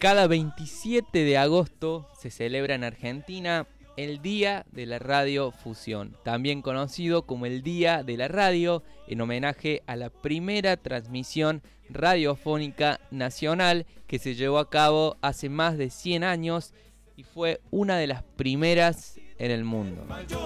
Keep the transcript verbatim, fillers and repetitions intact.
Cada veintisiete de agosto se celebra en Argentina el Día de la Radiofusión, también conocido como el Día de la Radio, en homenaje a la primera transmisión radiofónica nacional que se llevó a cabo hace más de cien años y fue una de las primeras en el mundo.